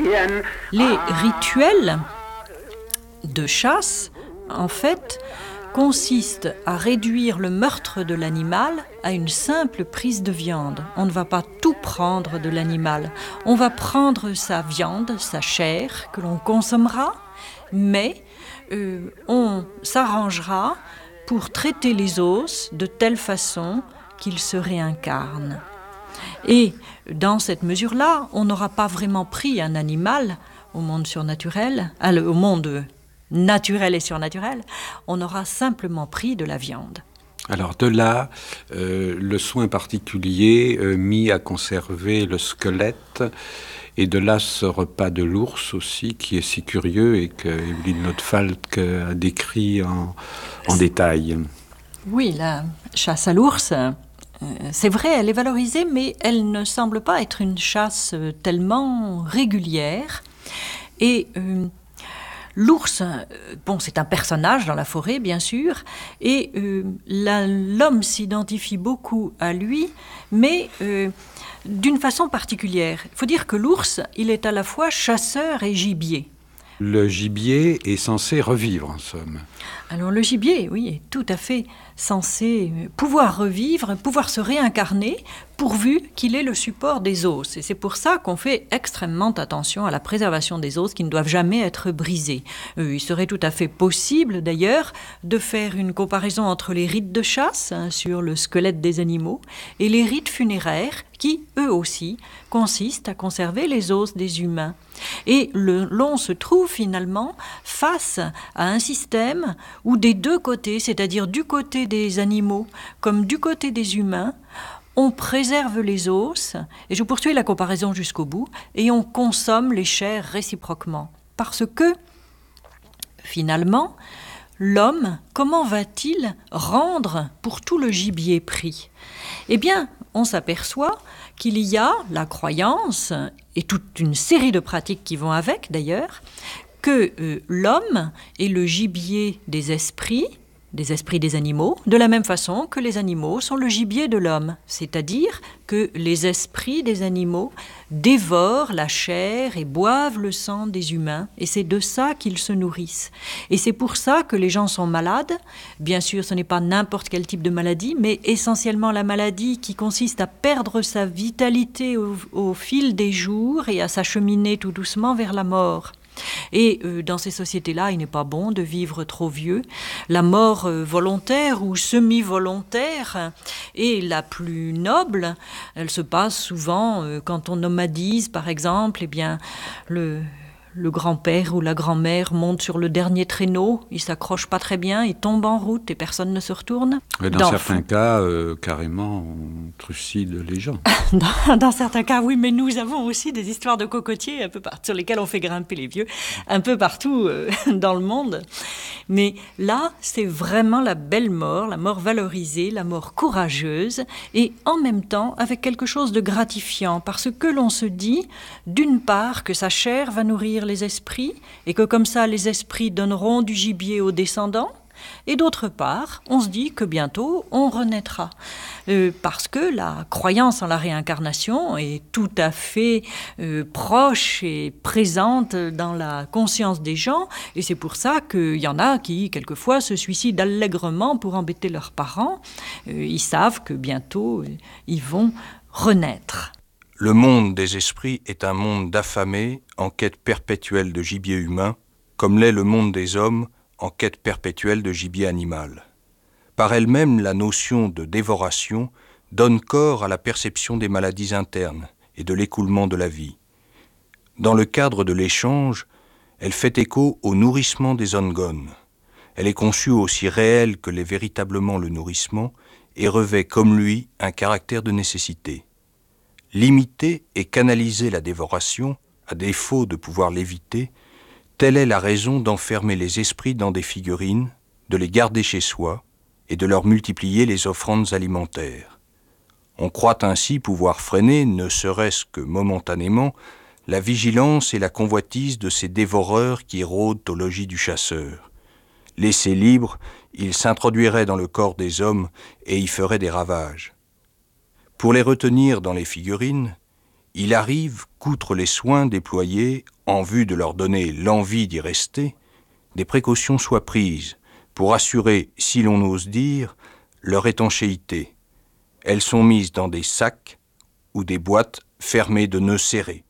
Les rituels de chasse, en fait, consistent à réduire le meurtre de l'animal à une simple prise de viande. On ne va pas tout prendre de l'animal. On va prendre sa viande, sa chair, que l'on consommera, mais on s'arrangera pour traiter les os de telle façon qu'ils se réincarnent. Et dans cette mesure-là, on n'aura pas vraiment pris un animal au monde surnaturel, au monde naturel et surnaturel, on aura simplement pris de la viande. Alors de là, le soin particulier mis à conserver le squelette, et de là ce repas de l'ours aussi, qui est si curieux et que Eveline Notefalk a décrit en détail. Oui, la chasse à l'ours, c'est vrai, elle est valorisée, mais elle ne semble pas être une chasse tellement régulière. Et l'ours, c'est un personnage dans la forêt, bien sûr, et l'homme s'identifie beaucoup à lui, mais d'une façon particulière. Il faut dire que l'ours, il est à la fois chasseur et gibier. Le gibier est censé revivre, en somme. Alors le gibier, oui, est tout à fait censé pouvoir revivre, pouvoir se réincarner, pourvu qu'il ait le support des os. Et c'est pour ça qu'on fait extrêmement attention à la préservation des os qui ne doivent jamais être brisés. Il serait tout à fait possible, d'ailleurs, de faire une comparaison entre les rites de chasse, sur le squelette des animaux, et les rites funéraires, qui, eux aussi, consistent à conserver les os des humains. Et l'on se trouve finalement face à un système où des deux côtés, c'est-à-dire du côté des animaux comme du côté des humains, on préserve les os, et je poursuis la comparaison jusqu'au bout, et on consomme les chairs réciproquement. Parce que, finalement, l'homme, comment va-t-il rendre pour tout le gibier pris ? Eh bien, on s'aperçoit qu'il y a la croyance, et toute une série de pratiques qui vont avec d'ailleurs, que l'homme est le gibier des esprits des animaux, de la même façon que les animaux sont le gibier de l'homme, c'est-à-dire que les esprits des animaux dévorent la chair et boivent le sang des humains, et c'est de ça qu'ils se nourrissent. Et c'est pour ça que les gens sont malades. Bien sûr, ce n'est pas n'importe quel type de maladie, mais essentiellement la maladie qui consiste à perdre sa vitalité au fil des jours et à s'acheminer tout doucement vers la mort. Et dans ces sociétés-là, il n'est pas bon de vivre trop vieux. La mort volontaire ou semi-volontaire est la plus noble. Elle se passe souvent quand on nomadise, par exemple. Eh bien, le grand-père ou la grand-mère monte sur le dernier traîneau, il s'accroche pas très bien, il tombe en route et personne ne se retourne. Et dans certains cas, carrément, on trucide les gens. Dans certains cas, oui, mais nous avons aussi des histoires de cocotiers un peu partout, sur lesquelles on fait grimper les vieux, un peu partout dans le monde. Mais là, c'est vraiment la belle mort, la mort valorisée, la mort courageuse, et en même temps avec quelque chose de gratifiant, parce que l'on se dit, d'une part, que sa chair va nourrir les esprits, et que comme ça, les esprits donneront du gibier aux descendants, et d'autre part, on se dit que bientôt, on renaîtra. Parce que la croyance en la réincarnation est tout à fait proche et présente dans la conscience des gens, et c'est pour ça qu'il y en a qui, quelquefois, se suicident allègrement pour embêter leurs parents. Ils savent que bientôt, ils vont renaître. Le monde des esprits est un monde d'affamés en quête perpétuelle de gibier humain, comme l'est le monde des hommes en quête perpétuelle de gibier animal. Par elle-même, la notion de dévoration donne corps à la perception des maladies internes et de l'écoulement de la vie. Dans le cadre de l'échange, elle fait écho au nourrissement des ongones. Elle est conçue aussi réelle que l'est véritablement le nourrissement et revêt comme lui un caractère de nécessité. Limiter et canaliser la dévoration, à défaut de pouvoir l'éviter, telle est la raison d'enfermer les esprits dans des figurines, de les garder chez soi et de leur multiplier les offrandes alimentaires. On croit ainsi pouvoir freiner, ne serait-ce que momentanément, la vigilance et la convoitise de ces dévoreurs qui rôdent au logis du chasseur. Laissés libres, ils s'introduiraient dans le corps des hommes et y feraient des ravages. Pour les retenir dans les figurines, il arrive qu'outre les soins déployés en vue de leur donner l'envie d'y rester, des précautions soient prises pour assurer, si l'on ose dire, leur étanchéité. Elles sont mises dans des sacs ou des boîtes fermées de nœuds serrés.